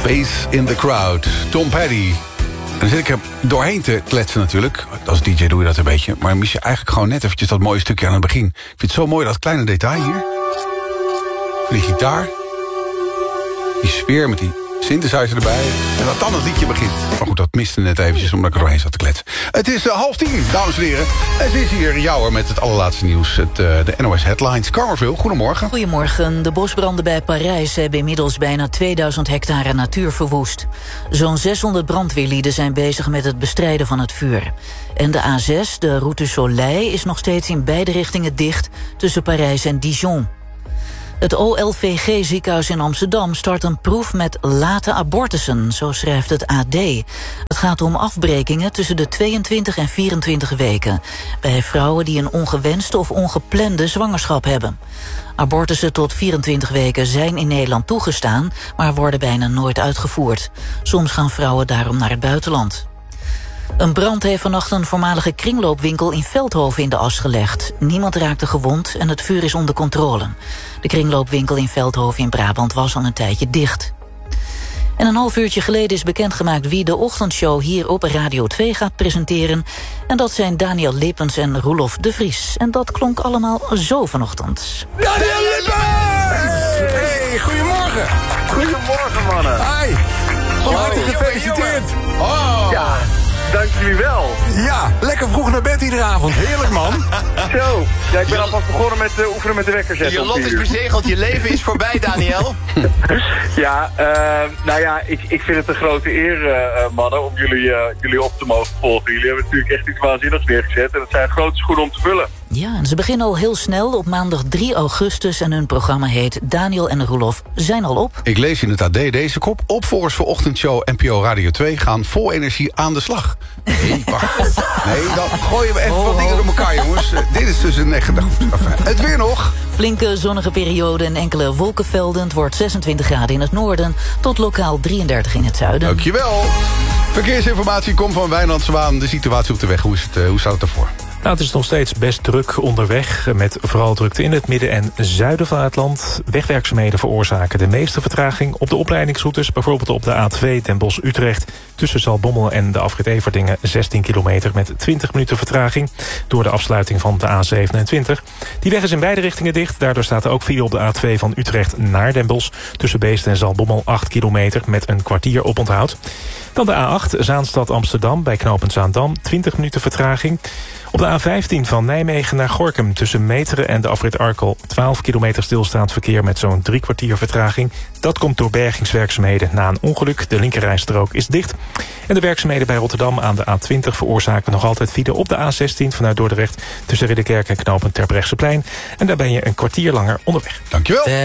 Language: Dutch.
Face in the Crowd. Tom Petty. En dan zit ik er doorheen te kletsen natuurlijk. Als DJ doe je dat een beetje. Maar mis je eigenlijk gewoon net eventjes dat mooie stukje aan het begin. Ik vind het zo mooi, dat kleine detail hier. Die gitaar. Die sfeer met die synthesizer erbij. En dat dan het liedje begint. Maar goed, dat miste net eventjes omdat ik er doorheen zat te kletsen. Het is 9:30, dames en heren. Het is hier Jouwer met het allerlaatste nieuws. De NOS Headlines. Carmerville, goedemorgen. Goedemorgen. De bosbranden bij Parijs hebben inmiddels bijna 2000 hectare natuur verwoest. Zo'n 600 brandweerlieden zijn bezig met het bestrijden van het vuur. En de A6, de Route Soleil, is nog steeds in beide richtingen dicht tussen Parijs en Dijon. Het OLVG-ziekenhuis in Amsterdam start een proef met late abortussen, zo schrijft het AD. Het gaat om afbrekingen tussen de 22 en 24 weken... bij vrouwen die een ongewenste of ongeplande zwangerschap hebben. Abortussen tot 24 weken zijn in Nederland toegestaan, maar worden bijna nooit uitgevoerd. Soms gaan vrouwen daarom naar het buitenland. Een brand heeft vannacht een voormalige kringloopwinkel in Veldhoven in de as gelegd. Niemand raakte gewond en het vuur is onder controle. De kringloopwinkel in Veldhoven in Brabant was al een tijdje dicht. En een half uurtje geleden is bekendgemaakt wie de ochtendshow hier op Radio 2 gaat presenteren. En dat zijn Daniel Lippens en Roelof de Vries. En dat klonk allemaal zo vanochtend. Daniel Lippens! Hey, goedemorgen. Goedemorgen, mannen. Hi. Van harte gefeliciteerd. Oh. Ja, dank jullie wel. Ja, lekker vroeg naar bed iedere avond. Heerlijk, man. Zo. Ja, ik ben alvast begonnen met oefenen met de wekker zetten. Je lot is bezegeld, je leven is voorbij, Daniel. Ja, nou ja, ik vind het een grote eer, mannen, om jullie op te mogen volgen. Jullie hebben natuurlijk echt iets waanzinnigs neergezet. En het zijn grote schoenen om te vullen. Ja, en ze beginnen al heel snel op maandag 3 augustus... en hun programma heet Daniel en Roelof zijn al op. Ik lees in het AD deze kop. Opvolgers voor ochtendshow NPO Radio 2 gaan vol energie aan de slag. Nee, wacht. Nee, dan gooien we even wat dingen door elkaar, jongens. Dit is dus een echt... Het weer nog. Flinke zonnige periode en enkele wolkenvelden. Het wordt 26 graden in het noorden tot lokaal 33 in het zuiden. Dankjewel. Verkeersinformatie komt van Wijnand Zwaan. De situatie op de weg, hoe staat het ervoor? Nou, het is nog steeds best druk onderweg, met vooral drukte in het midden en zuiden van het land. Wegwerkzaamheden veroorzaken de meeste vertraging op de opleidingsroutes. Bijvoorbeeld op de A2 Den Bosch-Utrecht tussen Zaltbommel en de afrit Everdingen 16 kilometer met 20 minuten vertraging door de afsluiting van de A27. Die weg is in beide richtingen dicht. Daardoor staat er ook file op de A2 van Utrecht naar Den Bosch tussen Beest en Zaltbommel 8 kilometer met een kwartier oponthoud. Dan de A8 Zaanstad-Amsterdam bij knooppunt Zaandam 20 minuten vertraging. Op de A15 van Nijmegen naar Gorinchem tussen Meteren en de afrit Arkel 12 kilometer stilstaand verkeer met zo'n 3 kwartier vertraging. Dat komt door bergingswerkzaamheden na een ongeluk. De linkerrijstrook is dicht. En de werkzaamheden bij Rotterdam aan de A20 veroorzaken nog altijd file op de A16 vanuit Dordrecht tussen Ridderkerk en knooppunt Terbrechtseplein. En daar ben je een kwartier langer onderweg. Dankjewel.